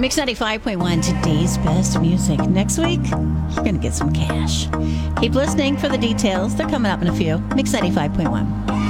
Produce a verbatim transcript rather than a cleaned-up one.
Mix ninety-five point one, today's best music. Next week, you're going to get some cash. Keep listening for the details. They're coming up in a few. Mix ninety-five point one.